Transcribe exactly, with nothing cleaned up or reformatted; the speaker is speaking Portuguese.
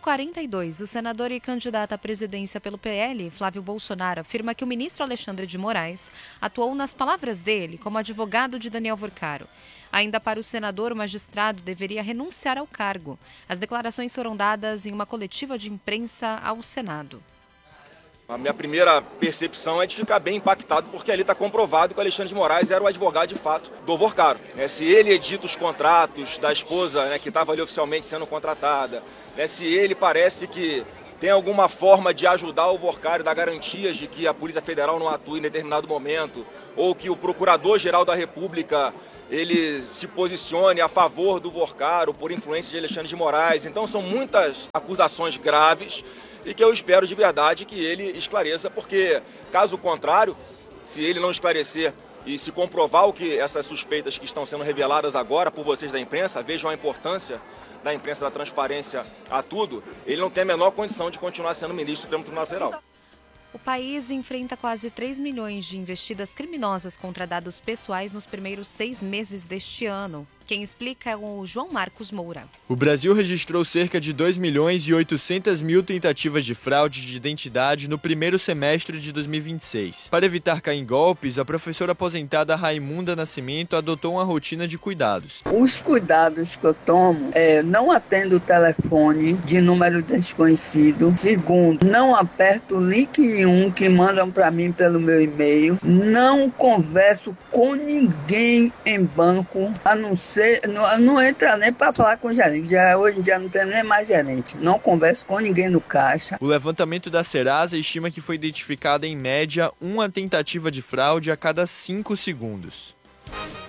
quarenta e dois, o senador e candidato à presidência pelo P L, Flávio Bolsonaro, afirma que o ministro Alexandre de Moraes atuou, nas palavras dele, como advogado de Daniel Vorcaro. Ainda para o senador, o magistrado deveria renunciar ao cargo. As declarações foram dadas em uma coletiva de imprensa ao Senado. A minha primeira percepção é de ficar bem impactado, porque ali está comprovado que o Alexandre de Moraes era o advogado de fato do Vorcaro. Se ele edita os contratos da esposa, né, que estava ali oficialmente sendo contratada, né, se ele parece que tem alguma forma de ajudar o Vorcaro, dar garantias de que a Polícia Federal não atue em determinado momento, ou que o Procurador-Geral da República ele se posicione a favor do Vorcaro por influência de Alexandre de Moraes. Então são muitas acusações graves e que eu espero de verdade que ele esclareça, porque caso contrário, se ele não esclarecer e se comprovar o que essas suspeitas que estão sendo reveladas agora por vocês da imprensa, vejam a importância da imprensa, da transparência a tudo, ele não tem a menor condição de continuar sendo ministro do Supremo Tribunal Federal. O país enfrenta quase três milhões de investidas criminosas contra dados pessoais nos primeiros seis meses deste ano. Quem explica é o João Marcos Moura. O Brasil registrou cerca de dois milhões e oitocentas mil tentativas de fraude de identidade no primeiro semestre de dois mil e vinte e seis. Para evitar cair em golpes, a professora aposentada Raimunda Nascimento adotou uma rotina de cuidados. Os cuidados que eu tomo é não atendo o telefone de número desconhecido. Segundo, não aperto link nenhum que mandam para mim pelo meu e-mail. Não converso com ninguém em banco, a não ser Não, não entra nem para falar com o gerente. Já, hoje em dia não tem nem mais gerente. Não converso com ninguém no caixa. O levantamento da Serasa estima que foi identificada em média uma tentativa de fraude a cada cinco segundos.